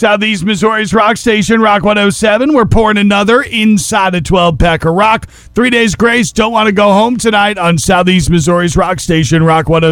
Southeast Missouri's Rock Station, Rock 107. We're pouring another inside a 12-pack of rock. 3 days grace. Don't want to go home tonight on Southeast Missouri's Rock Station, Rock 107.